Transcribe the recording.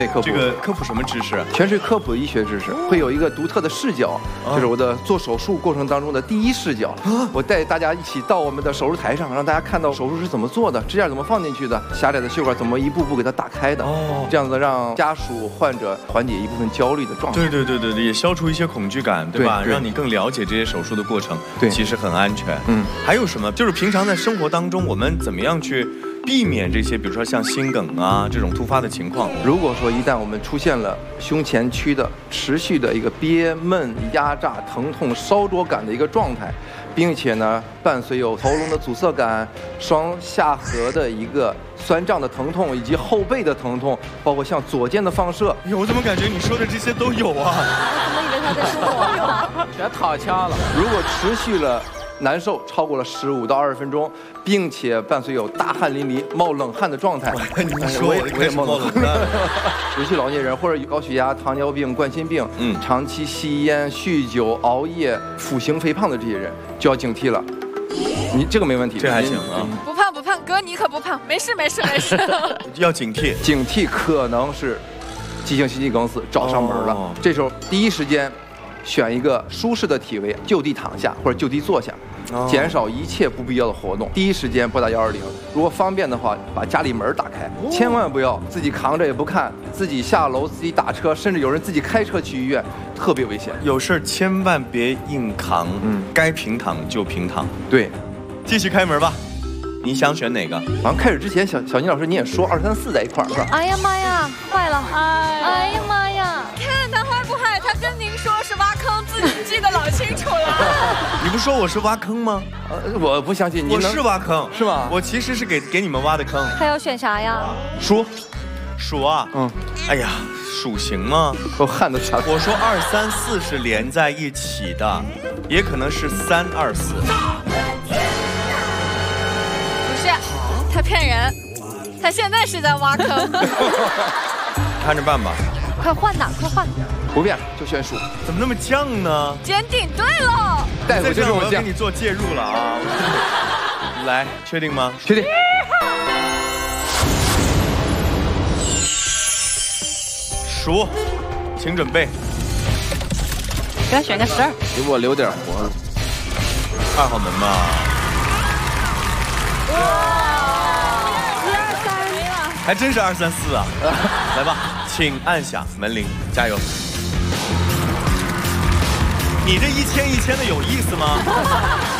这个科普什么知识？ 全是科普医学知识，会有一个独特的视角，就是我的做手术过程当中的第一视角。我带大家一起到我们的手术台上，让大家看到手术是怎么做的，支架怎么放进去的，狭窄的血管怎么一步步给它打开的。这样子让家属患者缓解一部分焦虑的状态。 对，也消除一些恐惧感，对吧？让你更了解这些手术的过程，其实很安全。还有什么？就是平常在生活当中，我们怎么样去避免这些，比如说像心梗啊这种突发的情况？ 如果说一旦我们出现了胸前区的持续的一个憋闷、压榨、疼痛、烧灼感的一个状态，并且呢伴随有喉咙的阻塞感、双下颌的一个酸胀的疼痛，以及后背的疼痛，包括像左肩的放射。 我怎么感觉你说的这些都有啊？ 我怎么以为他在说我？ 全掏枪了。如果持续了难受超过了15到20分钟，并且伴随有大汗淋漓、冒冷汗的状态， 你说我也冒冷汗。 尤其老年人或者有高血压、糖尿病、冠心病，长期吸烟、酗酒、熬夜、腹型肥胖的这些人就要警惕了。你这个没问题， 这还行啊。 不胖，哥你可不胖，没事。 要警惕， 警惕可能是急性心肌梗死找上门了。这时候第一时间选一个舒适的体位，就地躺下或者就地坐下。减少一切不必要的活动，第一时间拨打120。如果方便的话，把家里门打开，千万不要自己扛着也不看，自己下楼、自己打车，甚至有人自己开车去医院，特别危险。 有事千万别硬扛，该平躺就平躺。 对， 继续开门吧。你想选哪个？ 好像开始之前，小宁老师你也说2、3、4在一块儿是吧？ 哎呀妈呀，坏了！哎呀妈呀！看他坏不坏？他跟您说是挖坑，自己记得老清楚了。 你不说我是挖坑吗？ 我不相信你。 我是挖坑， 是吗？ 我其实是给你们挖的坑。 他要选啥呀？ 数啊。哎呀，数行吗？ 我汗都下来。 我说2、3、4是连在一起的，也可能是3、2、4。 不是，他骗人，他现在是在挖坑。 看着办吧。 快换呐，快换！ 不变就选数。 怎么那么犟呢？ 坚定对喽。 大夫就这么我要给你做介入了啊！来，确定吗？ 确定。 数，请准备。 给他选个12， 给我留点活。 2号门吧。 哇！1、2、3没了， 还真是2、3、4啊！来吧，请按下门铃，加油！你这1000的有意思吗？